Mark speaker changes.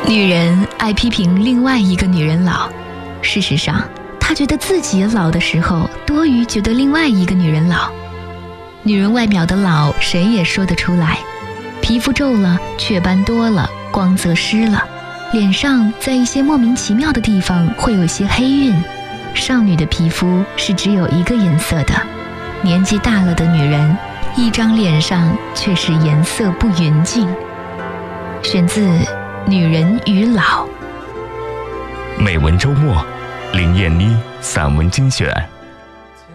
Speaker 1: 女人爱批评另外一个女人老，事实上她觉得自己老的时候多于觉得另外一个女人老。女人外表的老谁也说得出来，皮肤皱了，雀斑多了，光泽失了，脸上在一些莫名其妙的地方会有些黑晕。少女的皮肤是只有一个颜色的，年纪大了的女人一张脸上却是颜色不匀净。选自《女人与老》。
Speaker 2: 美文周末，林燕妮散文精选。